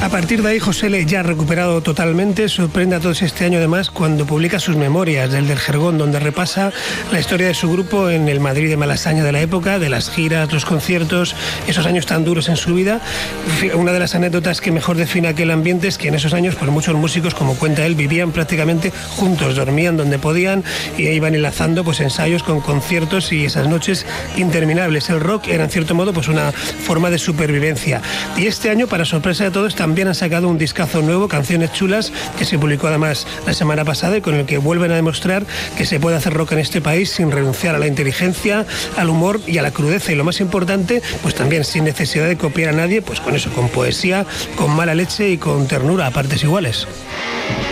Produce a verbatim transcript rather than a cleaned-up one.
A partir de ahí, José L., ya recuperado totalmente, sorprende a todos este año además cuando publica sus memorias del del Jergón, donde repasa la historia de su grupo en el Madrid de Malasaña de la época, de las giras, los conciertos, esos años tan duros en su vida. Una de las anécdotas que mejor define aquel ambiente es que en esos años pues muchos músicos, como cuenta él, vivían prácticamente juntos, dormían donde podían y iban enlazando pues ensayos con conciertos y esas noches interminables. El rock era en cierto modo pues una forma de supervivencia. Y este año, para sorpresa de todos, también han sacado un discazo nuevo, Canciones Chulas, que se publicó además la semana pasada y con el que vuelven a demostrar que se puede hacer rock en este país sin renunciar a la inteligencia, al humor y a la crudeza. Y lo más importante, pues también sin necesidad de copiar a nadie, pues con eso, con poesía, con mala leche y con ternura a partes iguales.